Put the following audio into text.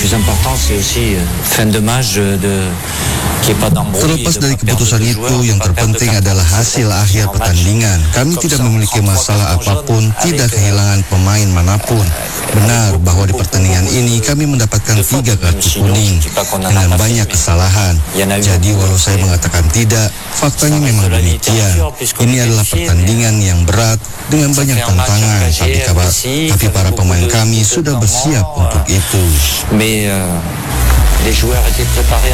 plus important, c'est aussi fin de match Terlepas dari keputusan itu, yang terpenting adalah hasil akhir pertandingan. Kami tidak memiliki masalah apapun, tidak kehilangan pemain manapun. Benar bahwa di pertandingan ini kami mendapatkan 3 kartu kuning dengan banyak kesalahan. Jadi walau saya mengatakan tidak, faktanya memang demikian. Ini adalah pertandingan yang berat dengan banyak tantangan, tapi para pemain kami sudah bersiap untuk itu. Les joueurs étaient préparés